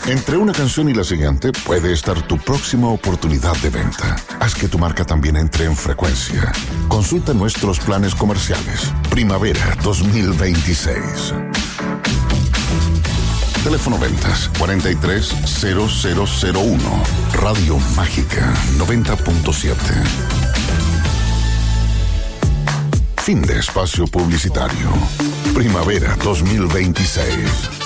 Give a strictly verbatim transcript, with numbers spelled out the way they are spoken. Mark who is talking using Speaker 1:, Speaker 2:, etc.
Speaker 1: Entre una canción y la siguiente puede estar tu próxima oportunidad de venta. Haz que tu marca también entre en frecuencia. Consulta nuestros planes comerciales. Primavera dos mil veintiséis. Teléfono ventas cuarenta y tres cero cero cero uno. Radio Mágica noventa punto siete. Fin de espacio publicitario. Primavera dos mil veintiséis.